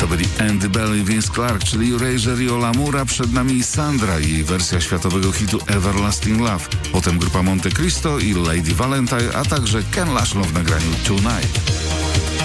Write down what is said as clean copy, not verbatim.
To byli Andy Bell i Vince Clarke, czyli Erasure i Ola Mura. Przed nami Sandra i jej wersja światowego hitu Everlasting Love. Potem grupa Monte Cristo i Lady Valentine, a także Ken Laszlo w nagraniu Tonight.